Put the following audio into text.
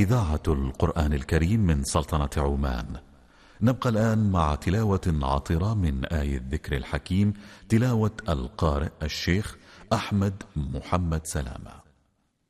إذاعة القرآن الكريم من سلطنة عمان. نبقى الآن مع تلاوة عطرة من آية الذكر الحكيم، تلاوة القارئ الشيخ أحمد محمد سلامة.